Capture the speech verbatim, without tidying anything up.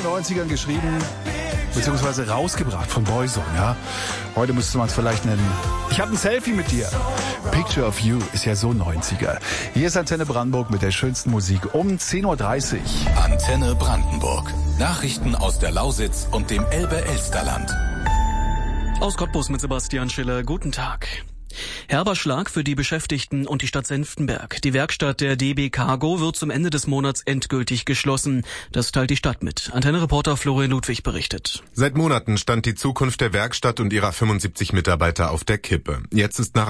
den neunzigern geschrieben, beziehungsweise rausgebracht von Boyzone, ja. Heute müsste man es vielleicht nennen. Ich habe ein Selfie mit dir. Picture of You ist ja so neunziger. Hier ist Antenne Brandenburg mit der schönsten Musik um zehn Uhr dreißig. Antenne Brandenburg. Nachrichten aus der Lausitz und dem Elbe-Elsterland. Aus Cottbus mit Sebastian Schiller. Guten Tag. Herber Schlag für die Beschäftigten und die Stadt Senftenberg. Die Werkstatt der D B Cargo wird zum Ende des Monats endgültig geschlossen. Das teilt die Stadt mit. Antenne-Reporter Florian Ludwig berichtet. Seit Monaten stand die Zukunft der Werkstatt und ihrer fünfundsiebzig Mitarbeiter auf der Kippe. Jetzt ist nach